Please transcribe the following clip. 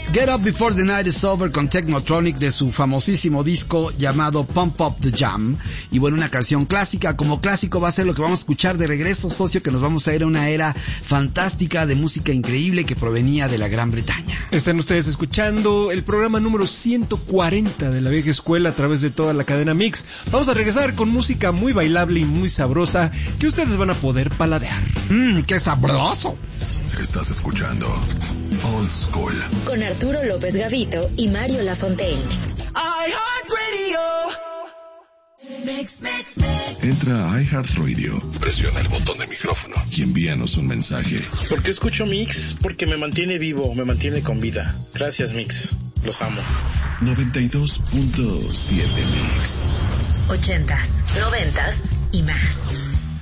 Get Up Before the Night is Over con Technotronic de su famosísimo disco llamado Pump Up the Jam. Y bueno, una canción clásica. Como clásico va a ser lo que vamos a escuchar de regreso, socio, que nos vamos a ir a una era fantástica de música increíble que provenía de la Gran Bretaña. Están ustedes escuchando el programa número 140 de La Vieja Escuela a través de toda la cadena Mix. Vamos a regresar con música muy bailable y muy sabrosa que ustedes van a poder paladear. ¡Qué sabroso! Estás escuchando Old School con Arturo López Gavito y Mario Lafontaine. Entra a iHeartRadio, presiona el botón de micrófono y envíanos un mensaje. ¿Por qué escucho Mix? Porque me mantiene vivo, me mantiene con vida. Gracias, Mix. Los amo. 92.7 Mix. 80s, 90s y más.